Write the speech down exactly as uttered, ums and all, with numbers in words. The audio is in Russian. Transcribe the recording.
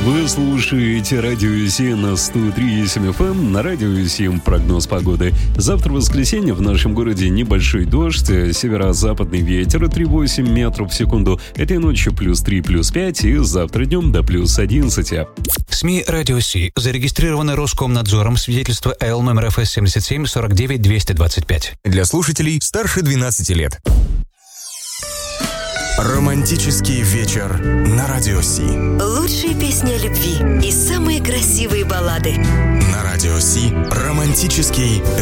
Вы слушаете Радио семь на сто три и семь эф эм. На Радио семь прогноз погоды. Завтра воскресенье в нашем городе небольшой дождь, северо-западный ветер три целых восемь десятых метров в секунду. Этой ночью плюс три, плюс пять и завтра днем до плюс одиннадцать. СМИ Радио Си зарегистрированы Роскомнадзором. Свидетельство АЛ номер ФС семьдесят семь сорок девять двести двадцать пять. Для слушателей старше двенадцати лет. Романтический вечер на Радио Си. Лучшие песни о любви и самые красивые баллады. На Радио Си романтический